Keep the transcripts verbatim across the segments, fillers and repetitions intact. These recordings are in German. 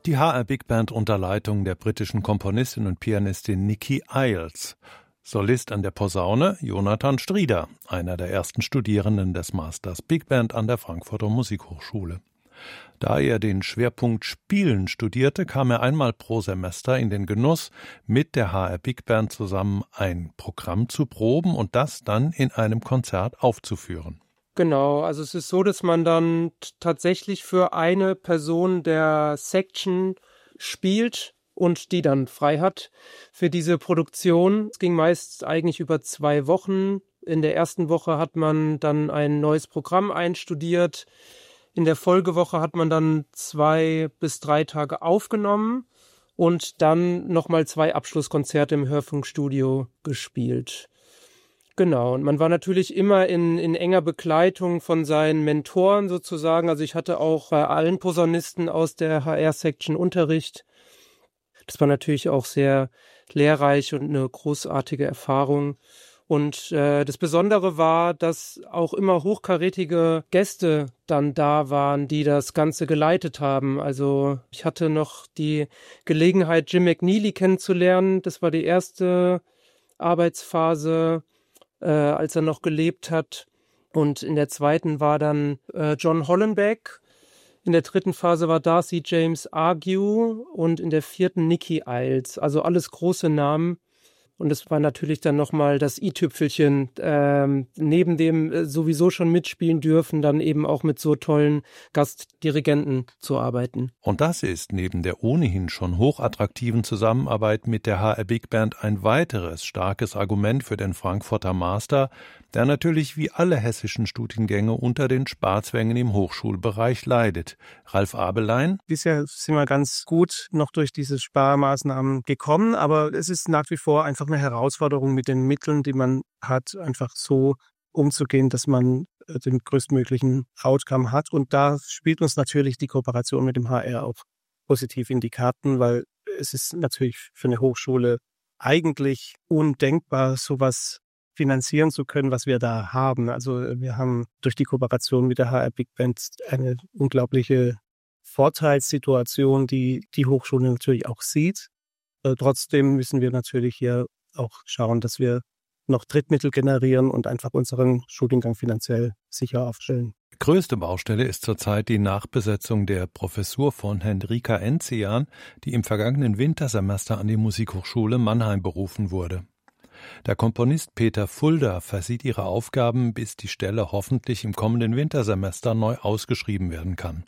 Die H R Big Band unter Leitung der britischen Komponistin und Pianistin Nicky Iles. Solist an der Posaune Jonathan Strieder, einer der ersten Studierenden des Masters Big Band an der Frankfurter Musikhochschule. Da er den Schwerpunkt Spielen studierte, kam er einmal pro Semester in den Genuss, mit der H R Big Band zusammen ein Programm zu proben und das dann in einem Konzert aufzuführen. Genau, also es ist so, dass man dann t- tatsächlich für eine Person der Section spielt und die dann frei hat für diese Produktion. Es ging meist eigentlich über zwei Wochen. In der ersten Woche hat man dann ein neues Programm einstudiert. In der Folgewoche hat man dann zwei bis drei Tage aufgenommen und dann nochmal zwei Abschlusskonzerte im Hörfunkstudio gespielt. Genau, und man war natürlich immer in, in enger Begleitung von seinen Mentoren sozusagen. Also ich hatte auch bei allen Posaunisten aus der H R-Section Unterricht. Das war natürlich auch sehr lehrreich und eine großartige Erfahrung. Und äh, das Besondere war, dass auch immer hochkarätige Gäste dann da waren, die das Ganze geleitet haben. Also ich hatte noch die Gelegenheit, Jim McNeely kennenzulernen. Das war die erste Arbeitsphase, äh, als er noch gelebt hat. Und in der zweiten war dann äh, John Hollenbeck. In der dritten Phase war Darcy James Argue und in der vierten Nicky Iles. Also alles große Namen. Und es war natürlich dann nochmal das i-Tüpfelchen, ähm, neben dem äh, sowieso schon mitspielen dürfen, dann eben auch mit so tollen Gastdirigenten zu arbeiten. Und das ist neben der ohnehin schon hochattraktiven Zusammenarbeit mit der H R Big Band ein weiteres starkes Argument für den Frankfurter Master, der natürlich wie alle hessischen Studiengänge unter den Sparzwängen im Hochschulbereich leidet. Ralf Abelein. Bisher sind wir ganz gut noch durch diese Sparmaßnahmen gekommen, aber es ist nach wie vor einfach eine Herausforderung, mit den Mitteln, die man hat, einfach so umzugehen, dass man den größtmöglichen Outcome hat. Und da spielt uns natürlich die Kooperation mit dem H R auch positiv in die Karten, weil es ist natürlich für eine Hochschule eigentlich undenkbar, sowas finanzieren zu können, was wir da haben. Also wir haben durch die Kooperation mit der H R Big Band eine unglaubliche Vorteilssituation, die die Hochschule natürlich auch sieht. Äh, trotzdem müssen wir natürlich hier auch schauen, dass wir noch Drittmittel generieren und einfach unseren Studiengang finanziell sicher aufstellen. Größte Baustelle ist zurzeit die Nachbesetzung der Professur von Henrika Enzian, die im vergangenen Wintersemester an die Musikhochschule Mannheim berufen wurde. Der Komponist Peter Fulda versieht ihre Aufgaben, bis die Stelle hoffentlich im kommenden Wintersemester neu ausgeschrieben werden kann.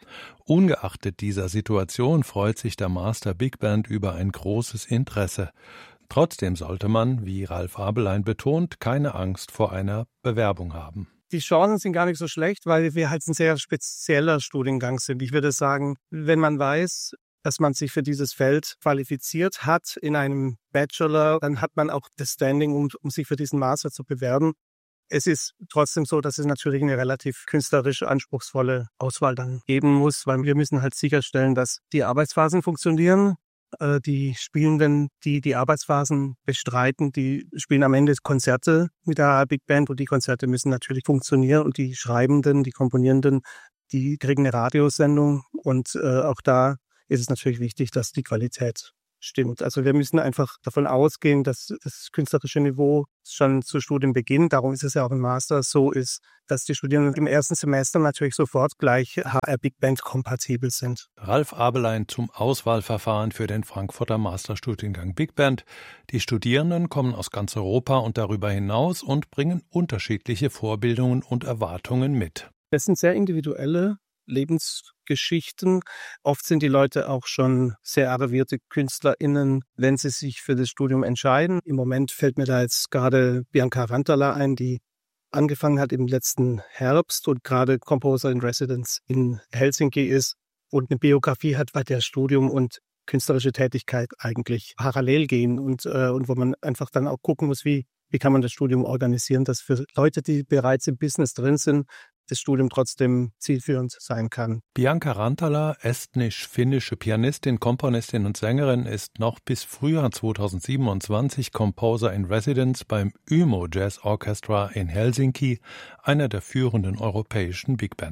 Ungeachtet dieser Situation freut sich der Master Big Band über ein großes Interesse. Trotzdem sollte man, wie Ralf Abelein betont, keine Angst vor einer Bewerbung haben. Die Chancen sind gar nicht so schlecht, weil wir halt ein sehr spezieller Studiengang sind. Ich würde sagen, wenn man weiß, dass man sich für dieses Feld qualifiziert hat in einem Bachelor, dann hat man auch das Standing, um, um sich für diesen Master zu bewerben. Es ist trotzdem so, dass es natürlich eine relativ künstlerisch anspruchsvolle Auswahl dann geben muss, weil wir müssen halt sicherstellen, dass die Arbeitsphasen funktionieren. Äh, die Spielenden, die die Arbeitsphasen bestreiten, die spielen am Ende Konzerte mit der Big Band und die Konzerte müssen natürlich funktionieren und die Schreibenden, die Komponierenden, die kriegen eine Radiosendung und äh, auch da ist es natürlich wichtig, dass die Qualität stimmt. Also wir müssen einfach davon ausgehen, dass das künstlerische Niveau schon zu Studienbeginn, darum ist es ja auch im Master, so ist, dass die Studierenden im ersten Semester natürlich sofort gleich H R Big Band kompatibel sind. Ralf Abelein zum Auswahlverfahren für den Frankfurter Masterstudiengang Big Band. Die Studierenden kommen aus ganz Europa und darüber hinaus und bringen unterschiedliche Vorbildungen und Erwartungen mit. Das sind sehr individuelle Lebensgeschichten. Oft sind die Leute auch schon sehr arrivierte KünstlerInnen, wenn sie sich für das Studium entscheiden. Im Moment fällt mir da jetzt gerade Bianca Rantala ein, die angefangen hat im letzten Herbst und gerade Composer in Residence in Helsinki ist und eine Biografie hat, bei der Studium und künstlerische Tätigkeit eigentlich parallel gehen und, äh, und wo man einfach dann auch gucken muss, wie, wie kann man das Studium organisieren, dass für Leute, die bereits im Business drin sind, das Studium trotzdem zielführend sein kann. Bianca Rantala, estnisch-finnische Pianistin, Komponistin und Sängerin, ist noch bis Frühjahr zweitausendsiebenundzwanzig Composer in Residence beim Y M O Jazz Orchestra in Helsinki, einer der führenden europäischen Big Bands.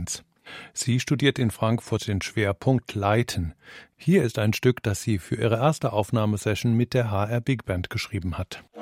Sie studiert in Frankfurt den Schwerpunkt Leiten. Hier ist ein Stück, das sie für ihre erste Aufnahmesession mit der H R Big Band geschrieben hat.